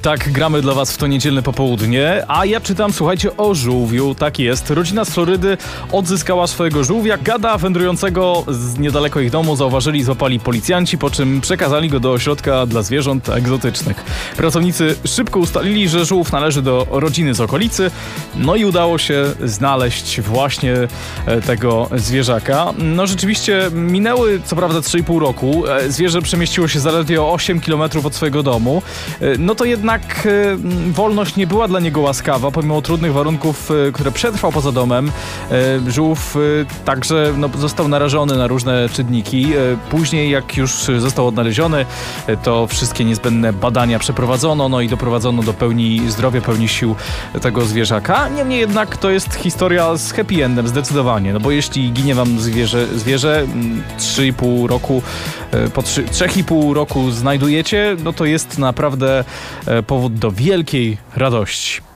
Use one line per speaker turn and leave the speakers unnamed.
Tak, gramy dla was w to niedzielne popołudnie, a ja czytam, słuchajcie, o żółwiu. Tak jest, rodzina z Florydy odzyskała swojego żółwia. Gada wędrującego z niedaleko ich domu zauważyli i złapali policjanci, po czym przekazali go do ośrodka dla zwierząt egzotycznych. Pracownicy szybko ustalili, że żółw należy do rodziny z okolicy, no i udało się znaleźć właśnie tego zwierzaka. No rzeczywiście minęły co prawda 3,5 roku, zwierzę przemieściło się zaledwie o 8 km od swojego domu, no to jednak wolność nie była dla niego łaskawa, pomimo trudnych warunków, które przetrwał poza domem. Żółw także został narażony na różne czynniki. Później, jak już został odnaleziony, to wszystkie niezbędne badania przeprowadzono, no i doprowadzono do pełni zdrowia, pełni sił tego zwierzaka. Niemniej jednak to jest historia z happy endem, zdecydowanie, no bo jeśli ginie wam zwierzę 3,5 roku, po 3,5 roku znajdujecie, no to jest naprawdę powód do wielkiej radości.